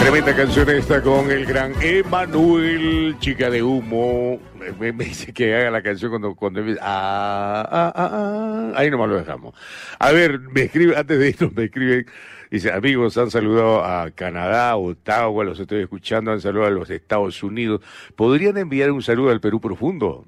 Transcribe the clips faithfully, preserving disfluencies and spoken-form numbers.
Tremenda canción esta con el gran Emanuel, Chica de Humo. Me, me dice que haga la canción cuando, cuando empieza. Ah, ah, ah, ah. Ahí nomás lo dejamos. A ver, me escribe, antes de irnos, me escriben. Dice, amigos, han saludado a Canadá, Ottawa, los estoy escuchando, han saludado a los Estados Unidos. ¿Podrían enviar un saludo al Perú profundo?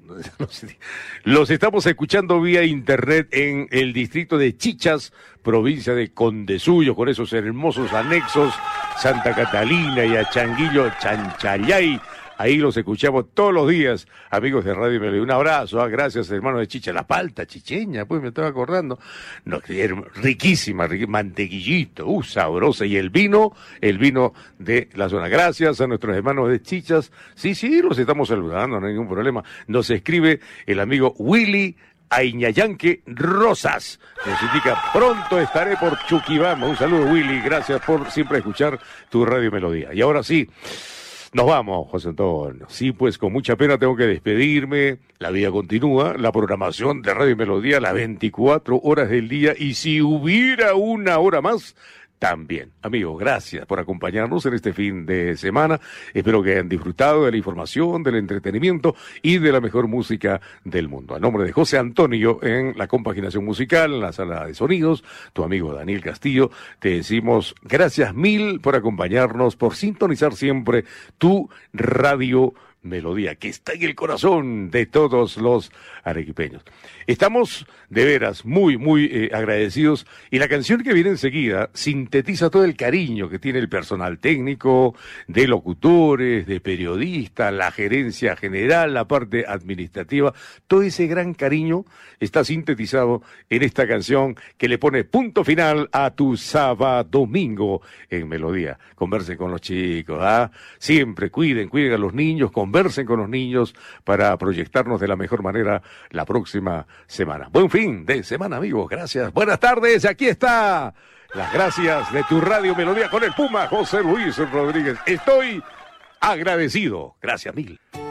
Los estamos escuchando vía internet en el distrito de Chichas, provincia de Condesuyo, con esos hermosos anexos, Santa Catalina y a Changuillo, Chanchalay. Ahí los escuchamos todos los días, amigos de Radio Melodía. Un abrazo, ¿eh? Gracias, hermano de Chicha. La palta chicheña, pues me estaba acordando. No, riquísima, riquísima, mantequillito, uh, sabrosa. Y el vino, el vino de la zona. Gracias a nuestros hermanos de Chichas. Sí, sí, los estamos saludando, no hay ningún problema. Nos escribe el amigo Willy Aiñayanque Rosas. Nos indica, pronto estaré por Chuquibamba. Un saludo, Willy. Gracias por siempre escuchar tu Radio Melodía. Y ahora sí, nos vamos, José Antonio. Sí, pues con mucha pena tengo que despedirme. La vida continúa, la programación de Radio Melodía las veinticuatro horas del día. Y si hubiera una hora más, también. Amigos, gracias por acompañarnos en este fin de semana. Espero que hayan disfrutado de la información, del entretenimiento y de la mejor música del mundo. A nombre de José Antonio en la compaginación musical, en la sala de sonidos, tu amigo Daniel Castillo, te decimos gracias mil por acompañarnos, por sintonizar siempre tu Radio Melodía, que está en el corazón de todos los arequipeños. Estamos de veras muy, muy eh, agradecidos, y la canción que viene enseguida sintetiza todo el cariño que tiene el personal técnico, de locutores, de periodistas, la gerencia general, la parte administrativa. Todo ese gran cariño está sintetizado en esta canción que le pone punto final a tu sábado domingo en Melodía. Conversen con los chicos, ¿ah? Siempre cuiden, cuiden a los niños, conversen con los niños para proyectarnos de la mejor manera la próxima semana. Buen fin de semana, amigos. Gracias. Buenas tardes. Aquí está las gracias de tu Radio Melodía con el Puma José Luis Rodríguez. Estoy agradecido. Gracias mil.